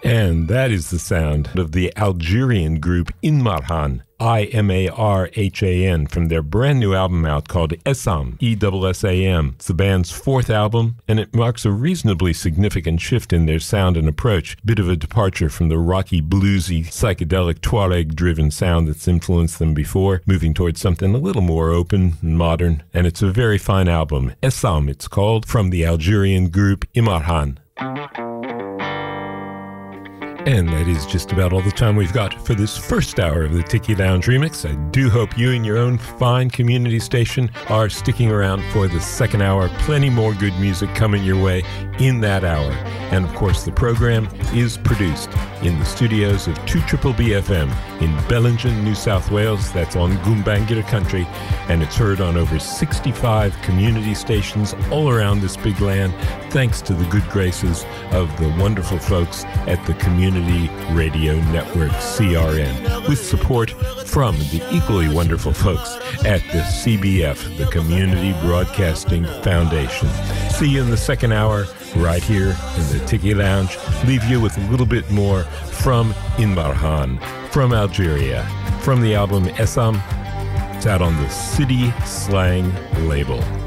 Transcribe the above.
And that is the sound of the Algerian group Imarhan, Imarhan, from their brand new album out called Essam, Essaam. It's the band's fourth album, and it marks a reasonably significant shift in their sound and approach. Bit of a departure from the rocky, bluesy, psychedelic, Tuareg-driven sound that's influenced them before, moving towards something a little more open and modern, and it's a very fine album. Essam, it's called, from the Algerian group Imarhan. And that is just about all the time we've got for this first hour of the Tiki Lounge Remix. I do hope you and your own fine community station are sticking around for the second hour. Plenty more good music coming your way in that hour. And of course, the program is produced in the studios of 2BBB FM in Bellingen, New South Wales. That's on Gumbaynggirr country, and it's heard on over 65 community stations all around this big land, thanks to the good graces of the wonderful folks at the Community Radio Network, CRN, with support from the equally wonderful folks at the CBF, the Community Broadcasting Foundation. See you in the second hour right here in the Tiki Lounge. Leave you with a little bit more from Imarhan, from Algeria, from the album Essam. It's out on the City Slang label.